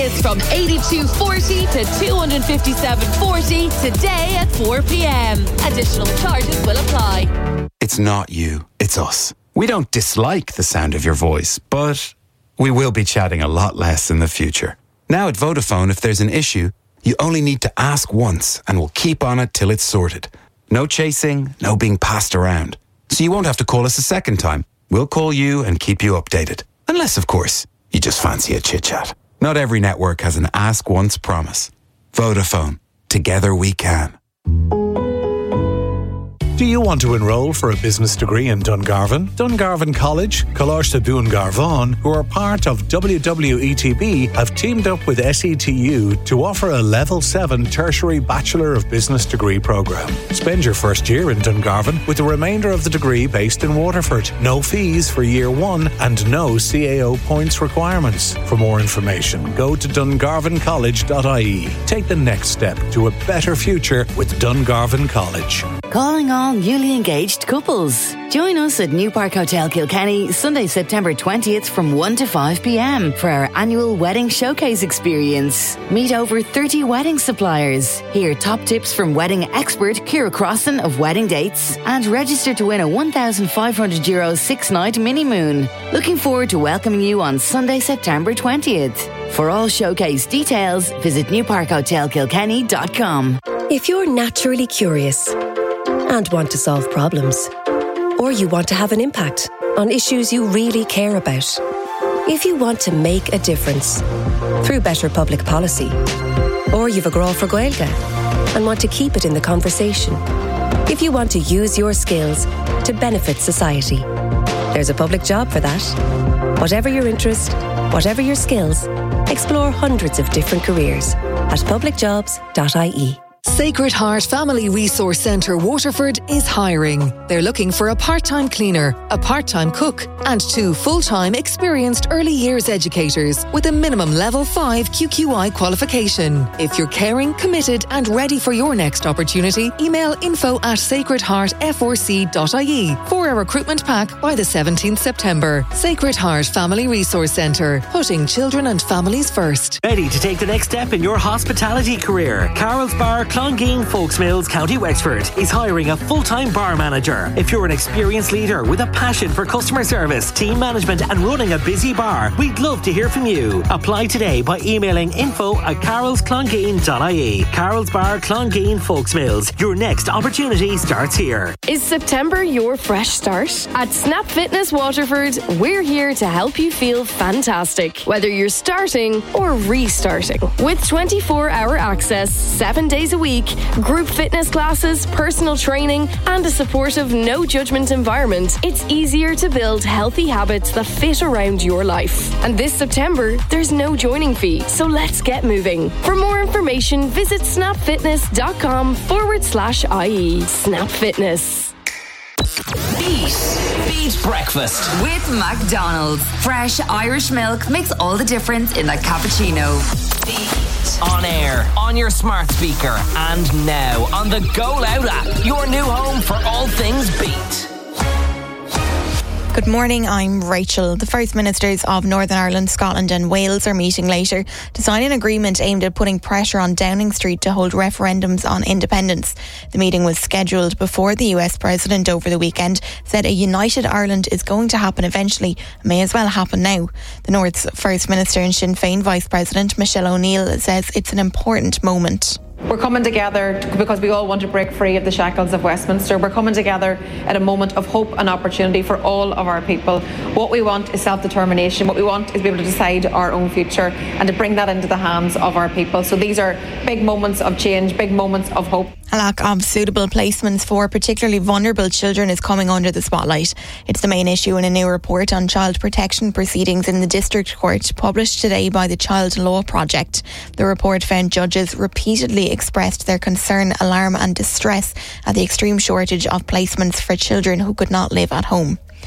Tickets from $82.40 to $257.40 today at 4 p.m. Additional charges will apply. It's not you, it's us. We don't dislike the sound of your voice, but we will be chatting a lot less in the future. Now at Vodafone, if there's an issue, you only need to ask once and we'll keep on it till it's sorted. No chasing, no being passed around. So you won't have to call us a second time. We'll call you and keep you updated. Unless, of course, you just fancy a chit-chat. Not every network has an ask once promise. Vodafone. Together we can. Do you want to enrol for a business degree in Dungarvan? Dungarvan College, Colársa Dún Garvan, who are part of WWETB, have teamed up with SETU to offer a Level 7 Tertiary Bachelor of Business degree programme. Spend your first year in Dungarvan with the remainder of the degree based in Waterford. No fees for Year 1 and no CAO points requirements. For more information, go to dungarvancollege.ie. Take the next step to a better future with Dungarvan College. Calling all newly engaged couples. Join us at New Park Hotel Kilkenny Sunday, September 20th from 1 to 5 p.m. for our annual wedding showcase experience. Meet over 30 wedding suppliers. Hear top tips from wedding expert Ciara Crossan of Wedding Dates and register to win a €1,500 6-night mini-moon. Looking forward to welcoming you on Sunday, September 20th. For all showcase details, visit newparkhotelkilkenny.com. If you're naturally curious and want to solve problems, or you want to have an impact on issues you really care about, if you want to make a difference through better public policy, or you've a grá for Gaeilge and want to keep it in the conversation, if you want to use your skills to benefit society, there's a public job for that. Whatever your interest, whatever your skills, explore hundreds of different careers at publicjobs.ie. Sacred Heart Family Resource Centre Waterford is hiring. They're looking for a part-time cleaner, a part-time cook and 2 full-time experienced early years educators with a minimum level 5 QQI qualification. If you're caring, committed and ready for your next opportunity, email info@sacredheartfrc.ie for a recruitment pack by the 17th September. Sacred Heart Family Resource Centre, putting children and families first. Ready to take the next step in your hospitality career? Carol's Bar, Clongeen, Folksmills, County Wexford is hiring a full-time bar manager. If you're an experienced leader with a passion for customer service, team management and running a busy bar, we'd love to hear from you. Apply today by emailing info@carolsclongeen.ie. Carol's Bar, Clongeen, Folksmills. Your next opportunity starts here. Is September your fresh start? At Snap Fitness Waterford, we're here to help you feel fantastic, whether you're starting or restarting. With 24-hour access, 7 days a week, group fitness classes, personal training and a supportive no-judgment environment, it's easier to build healthy habits that fit around your life. And this September, there's no joining fee, so let's get moving. For more information, visit snapfitness.com/IE. Snap Fitness. Beat Breakfast with McDonald's. Fresh Irish milk makes all the difference in a cappuccino. Beat. On air, on your smart speaker, and now on the Go Loud app. Your new home for all things Beat. Good morning, I'm Rachel. The First Ministers of Northern Ireland, Scotland and Wales are meeting later to sign an agreement aimed at putting pressure on Downing Street to hold referendums on independence. The meeting was scheduled before the US President over the weekend said a united Ireland is going to happen eventually and may as well happen now. The North's First Minister and Sinn Féin Vice President Michelle O'Neill says it's an important moment. We're coming together because we all want to break free of the shackles of Westminster. We're coming together at a moment of hope and opportunity for all of our people. What we want is self-determination. What we want is to be able to decide our own future and to bring that into the hands of our people. So these are big moments of change, big moments of hope. A lack of suitable placements for particularly vulnerable children is coming under the spotlight. It's the main issue in a new report on child protection proceedings in the District Court published today by the Child Law Project. The report found judges repeatedly expressed their concern, alarm and distress at the extreme shortage of placements for children who could not live at home.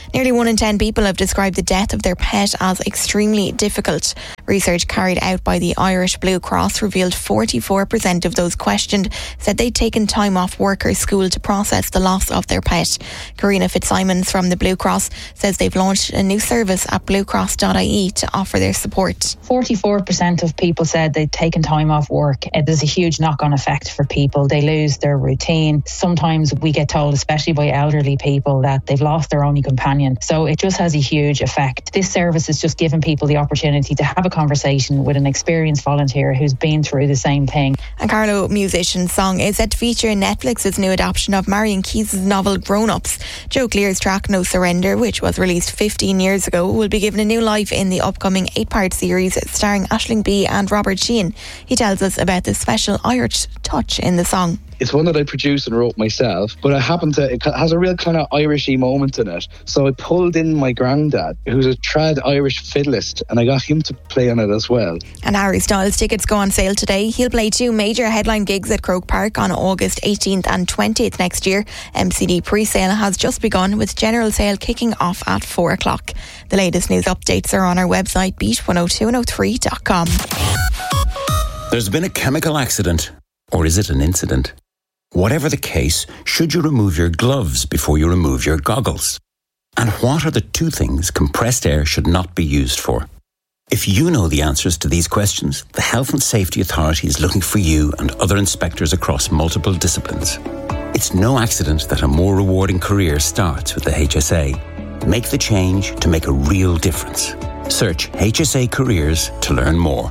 Nearly 1 in 10 people have described the death of their pet as extremely difficult. Research carried out by the Irish Blue Cross revealed 44% of those questioned said they'd taken time off work or school to process the loss of their pet. Karina Fitzsimons from the Blue Cross says they've launched a new service at bluecross.ie to offer their support. 44% of people said they'd taken time off work. There's a huge knock-on effect for people. They lose their routine. Sometimes we get told, especially by elderly people, that they've lost their only companion. So it just has a huge effect. This service is just giving people the opportunity to have a conversation with an experienced volunteer who's been through the same thing. And Carlo Musician's song is set to feature in Netflix's new adaptation of Marion Keyes' novel Grown Ups. Joe Clear's track No Surrender, which was released 15 years ago, will be given a new life in the upcoming 8-part series starring Aisling Bea and Robert Sheehan. He tells us about the special Irish touch in the song. It's one that I produced and wrote myself, but it has a real kind of Irishy moment in it. So I pulled in my granddad, who's a trad Irish fiddlist, and I got him to play on it as well. And Harry Styles tickets go on sale today. He'll play 2 major headline gigs at Croke Park on August 18th and 20th next year. MCD pre-sale has just begun, with general sale kicking off at 4 o'clock. The latest news updates are on our website, beat102103.com. There's been a chemical accident, or is it an incident? Whatever the case, should you remove your gloves before you remove your goggles? And what are the 2 things compressed air should not be used for? If you know the answers to these questions, the Health and Safety Authority is looking for you and other inspectors across multiple disciplines. It's no accident that a more rewarding career starts with the HSA. Make the change to make a real difference. Search HSA Careers to learn more.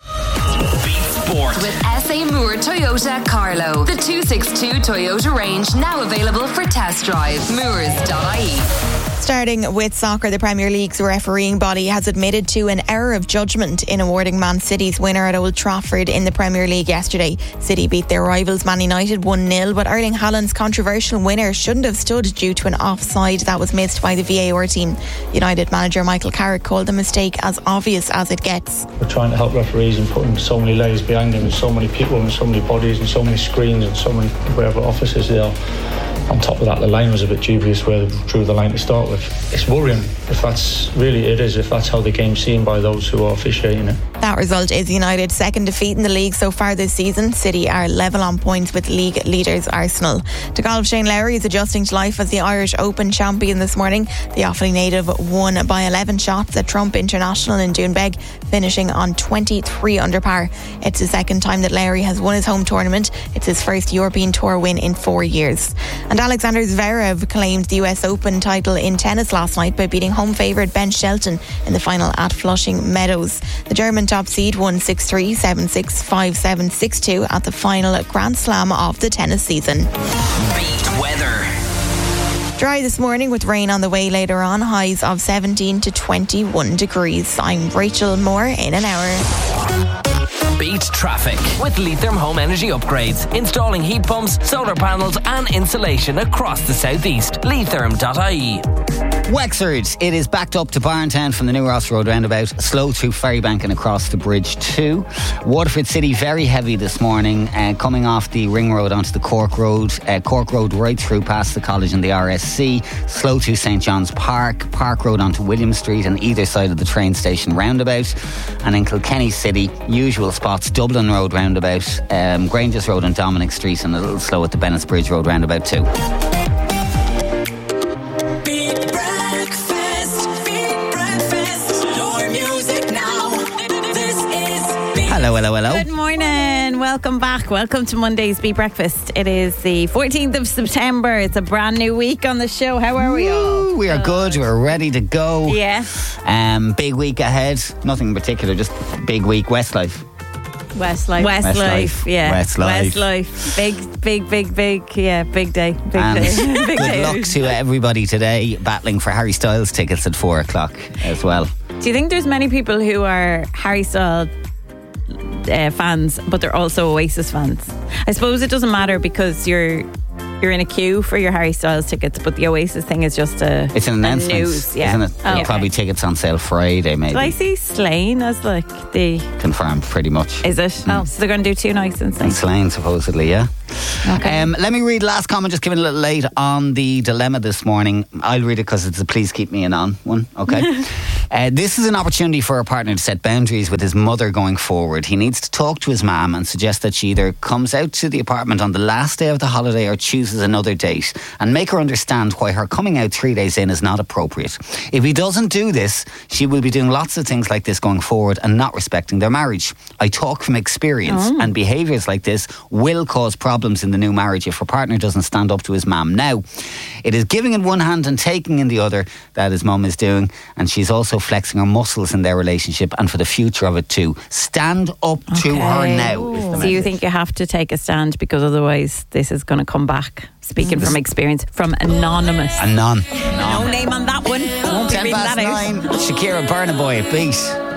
With SA Moore Toyota Carlo. The 262 Toyota range now available for test drive. Moores.ie. Starting with soccer, the Premier League's refereeing body has admitted to an error of judgment in awarding Man City's winner at Old Trafford in the Premier League yesterday. City beat their rivals Man United 1-0, but Erling Haaland's controversial winner shouldn't have stood due to an offside that was missed by the VAR team. United manager Michael Carrick called the mistake as obvious as it gets. We're trying to help referees and putting so many layers behind them, and so many people and so many bodies and so many screens and so many wherever offices they are. On top of that, the line was a bit dubious where they drew the line to start with. It's worrying if that's how the game's seen by those who are officiating it. That result is United's second defeat in the league so far this season. City are level on points with league leaders Arsenal. To golf, Shane Lowry is adjusting to life as the Irish Open champion this morning. The Offaly native won by 11 shots at Trump International in Doonbeg, finishing on 23 under par. It's the second time that Lowry has won his home tournament. It's his first European Tour win in 4 years. And Alexander Zverev claimed the US Open title in tennis last night by beating home favourite Ben Shelton in the final at Flushing Meadows. The German top seed won 6-3, 7-6, 5-7, 6-2 at the final Grand Slam of the tennis season. Beat weather. Dry this morning with rain on the way later on, highs of 17 to 21 degrees. I'm Rachel Moore in an hour. Beat traffic with Letherm Home Energy Upgrades. Installing heat pumps, solar panels and insulation across the southeast. Letherm.ie. Wexford, it is backed up to Barntown from the New Ross Road roundabout, slow through Ferrybank and across the bridge too. Waterford City, very heavy this morning, coming off the Ring Road onto the Cork Road. Cork Road right through past the college and the RSC, slow to St John's Park, Park Road onto William Street and either side of the train station roundabout. And in Kilkenny City, usual spots, Dublin Road roundabout, Granges Road and Dominic Street, and a little slow at the Bennett's Bridge Road roundabout too. Hello. Good morning. Welcome back. Welcome to Monday's Beat Breakfast. It is the 14th of September. It's a brand new week on the show. How are we all? We are good. We're ready to go. Yeah. Big week ahead. Nothing in particular, just big week. Westlife. Yeah. Westlife. Big. Yeah, big day. Big good luck to everybody today battling for Harry Styles tickets at 4 o'clock as well. Do you think there's many people who are Harry Styles fans, but they're also Oasis fans? I suppose it doesn't matter because you're you're in a queue for your Harry Styles tickets, but the Oasis thing is just it's an announcement, news, yeah. isn't it? Okay. Probably tickets on sale Friday, maybe. Did I see Slane as like the... Confirmed, pretty much. Is it? Oh, so they're going to do 2 nights in Slane. In Slane, supposedly, yeah. Okay. Let me read last comment, just giving a little late on the dilemma this morning. I'll read it because it's a please keep me in on one, okay? This is an opportunity for a partner to set boundaries with his mother going forward. He needs to talk to his mum and suggest that she either comes out to the apartment on the last day of the holiday or chooses another date, and make her understand why her coming out 3 days in is not appropriate. If he doesn't do this, she will be doing lots of things like this going forward and not respecting their marriage. I talk from experience, and behaviours like this will cause problems in the new marriage if her partner doesn't stand up to his mum. Now, it is giving in one hand and taking in the other that his mum is doing, and she's also flexing her muscles in their relationship and for the future of it too. Stand up to her now. So you think you have to take a stand because otherwise this is going to come back? Speaking from experience, from Anonymous. No name on that one. Won't be reading that out. 9, Shakira, Burna Boy, beat.